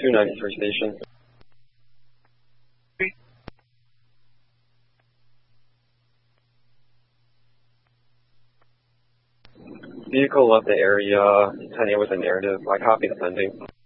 293 station. Vehicle left the area, 10 with a narrative. I copy the sending.